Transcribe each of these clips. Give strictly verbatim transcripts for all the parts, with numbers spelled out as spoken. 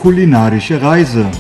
kulinarische Reise.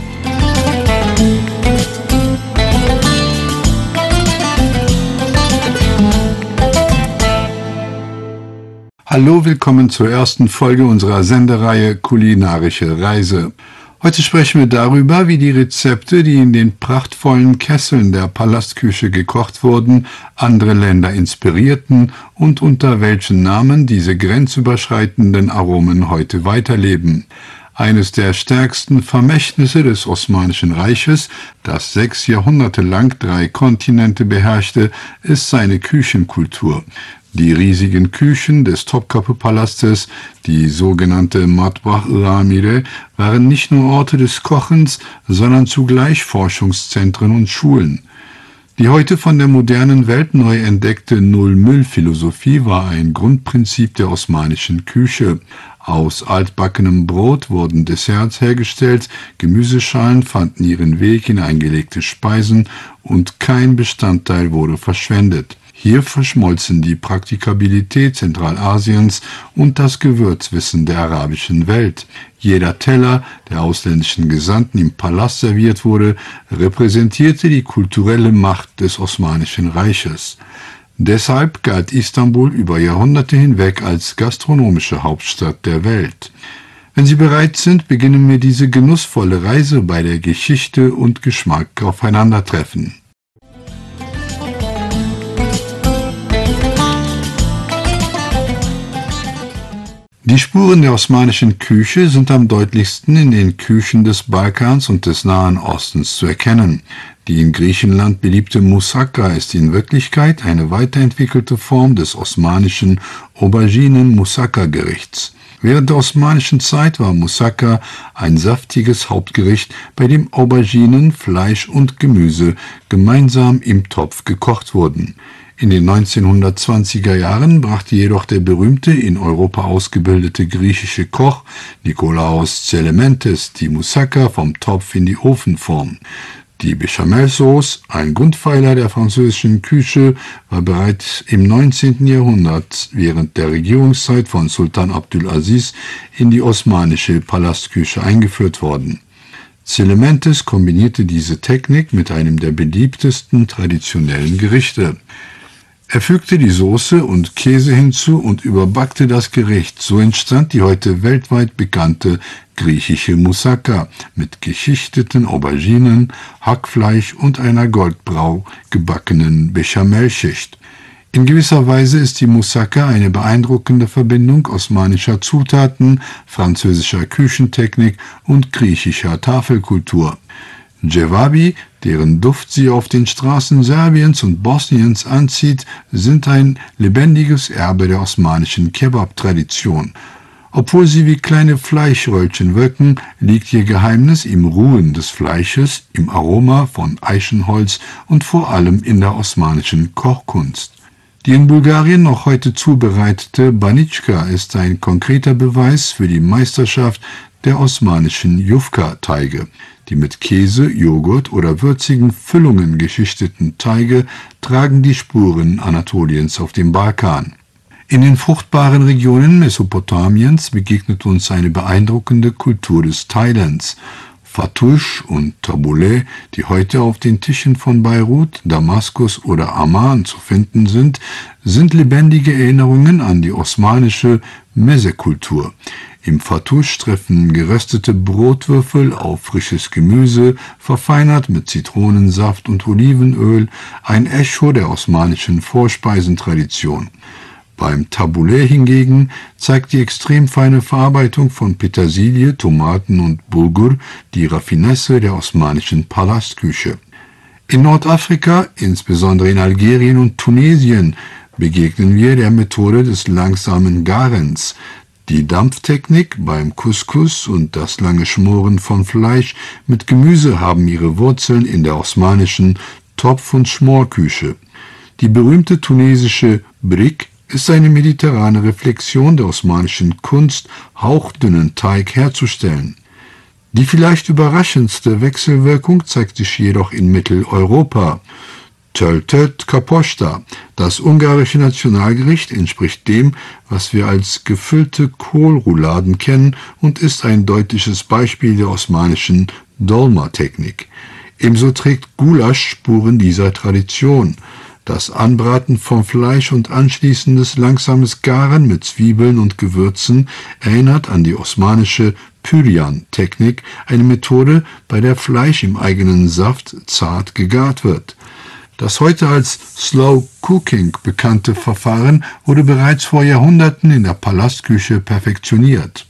Hallo, willkommen zur ersten Folge unserer Sendereihe Kulinarische Reise. Heute sprechen wir darüber, wie die Rezepte, die in den prachtvollen Kesseln der Palastküche gekocht wurden, andere Länder inspirierten und unter welchen Namen diese grenzüberschreitenden Aromen heute weiterleben. Eines der stärksten Vermächtnisse des Osmanischen Reiches, das sechs Jahrhunderte lang drei Kontinente beherrschte, ist seine Küchenkultur. Die riesigen Küchen des Topkapı-Palastes, die sogenannte Matbah-ı Amire, waren nicht nur Orte des Kochens, sondern zugleich Forschungszentren und Schulen. Die heute von der modernen Welt neu entdeckte Null-Müll-Philosophie war ein Grundprinzip der osmanischen Küche. Aus altbackenem Brot wurden Desserts hergestellt, Gemüseschalen fanden ihren Weg in eingelegte Speisen und kein Bestandteil wurde verschwendet. Hier verschmolzen die Praktikabilität Zentralasiens und das Gewürzwissen der arabischen Welt. Jeder Teller, der ausländischen Gesandten im Palast serviert wurde, repräsentierte die kulturelle Macht des Osmanischen Reiches. Deshalb galt Istanbul über Jahrhunderte hinweg als gastronomische Hauptstadt der Welt. Wenn Sie bereit sind, beginnen wir diese genussvolle Reise bei der Geschichte und Geschmack aufeinandertreffen. Die Spuren der osmanischen Küche sind am deutlichsten in den Küchen des Balkans und des Nahen Ostens zu erkennen. Die in Griechenland beliebte Moussaka ist in Wirklichkeit eine weiterentwickelte Form des osmanischen Auberginen-Moussaka-Gerichts. Während der osmanischen Zeit war Moussaka ein saftiges Hauptgericht, bei dem Auberginen, Fleisch und Gemüse gemeinsam im Topf gekocht wurden. In den neunzehnhundertzwanziger Jahren brachte jedoch der berühmte, in Europa ausgebildete griechische Koch Nikolaos Tselementes die Moussaka vom Topf in die Ofenform. Die Bechamelsauce, ein Grundpfeiler der französischen Küche, war bereits im neunzehnten Jahrhundert während der Regierungszeit von Sultan Abdülaziz in die osmanische Palastküche eingeführt worden. Tselementes kombinierte diese Technik mit einem der beliebtesten traditionellen Gerichte. Er fügte die Soße und Käse hinzu und überbackte das Gericht. So entstand die heute weltweit bekannte griechische Moussaka mit geschichteten Auberginen, Hackfleisch und einer goldbrau gebackenen Bechamelschicht. In gewisser Weise ist die Moussaka eine beeindruckende Verbindung osmanischer Zutaten, französischer Küchentechnik und griechischer Tafelkultur. Cevabi, deren Duft sie auf den Straßen Serbiens und Bosniens anzieht, sind ein lebendiges Erbe der osmanischen Kebab-Tradition. Obwohl sie wie kleine Fleischröllchen wirken, liegt ihr Geheimnis im Ruhen des Fleisches, im Aroma von Eichenholz und vor allem in der osmanischen Kochkunst. Die in Bulgarien noch heute zubereitete Banitschka ist ein konkreter Beweis für die Meisterschaft der osmanischen Jufka-Teige. Die mit Käse, Joghurt oder würzigen Füllungen geschichteten Teige tragen die Spuren Anatoliens auf dem Balkan. In den fruchtbaren Regionen Mesopotamiens begegnet uns eine beeindruckende Kultur des Teilens. Fatoush und Tabbouleh, die heute auf den Tischen von Beirut, Damaskus oder Amman zu finden sind, sind lebendige Erinnerungen an die osmanische Meze-Kultur. Im Fatoush treffen geröstete Brotwürfel auf frisches Gemüse, verfeinert mit Zitronensaft und Olivenöl, ein Echo der osmanischen Vorspeisentradition. Beim Tabbouleh hingegen zeigt die extrem feine Verarbeitung von Petersilie, Tomaten und Bulgur die Raffinesse der osmanischen Palastküche. In Nordafrika, insbesondere in Algerien und Tunesien, begegnen wir der Methode des langsamen Garens. Die Dampftechnik beim Couscous und das lange Schmoren von Fleisch mit Gemüse haben ihre Wurzeln in der osmanischen Topf- und Schmorküche. Die berühmte tunesische Brik ist eine mediterrane Reflexion der osmanischen Kunst, hauchdünnen Teig herzustellen. Die vielleicht überraschendste Wechselwirkung zeigt sich jedoch in Mitteleuropa. Töltet Kaposta. Das ungarische Nationalgericht entspricht dem, was wir als gefüllte Kohlrouladen kennen und ist ein deutliches Beispiel der osmanischen Dolma-Technik. Ebenso trägt Gulasch Spuren dieser Tradition. Das Anbraten von Fleisch und anschließendes langsames Garen mit Zwiebeln und Gewürzen erinnert an die osmanische Püryan-Technik, eine Methode, bei der Fleisch im eigenen Saft zart gegart wird. Das heute als Slow Cooking bekannte Verfahren wurde bereits vor Jahrhunderten in der Palastküche perfektioniert.